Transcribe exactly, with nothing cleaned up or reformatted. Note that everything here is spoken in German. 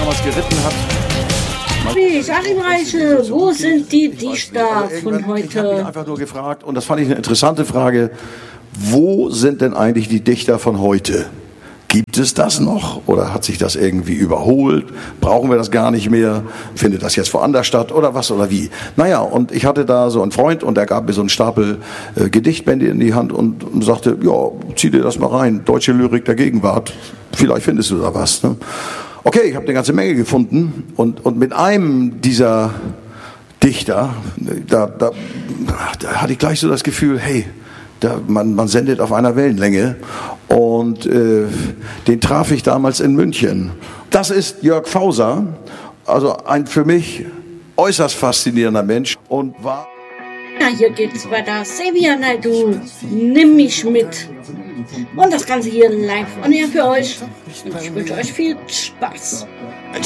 damals geritten hat. Ich Achim Reichel, wo sind die Dichter von heute? Ich habe mich einfach nur gefragt, und das fand ich eine interessante Frage, wo sind denn eigentlich die Dichter von heute? Gibt es das noch oder hat sich das irgendwie überholt? Brauchen wir das gar nicht mehr? Findet das jetzt woanders statt oder was oder wie? Naja, und ich hatte da so einen Freund und der gab mir so einen Stapel äh, Gedichtbände in die Hand und, und sagte, ja, zieh dir das mal rein, deutsche Lyrik der Gegenwart, vielleicht findest du da was. Ne? Okay, ich habe eine ganze Menge gefunden und, und mit einem dieser Dichter, da, da, da hatte ich gleich so das Gefühl, hey, Da, man, man sendet auf einer Wellenlänge und äh, den traf ich damals in München. Das ist Jörg Fauser, also ein für mich äußerst faszinierender Mensch und war... Ja, hier geht's weiter. Xavier Naidoo, nimm mich mit. Und das Ganze hier live on air für euch. Und ich wünsche euch viel Spaß.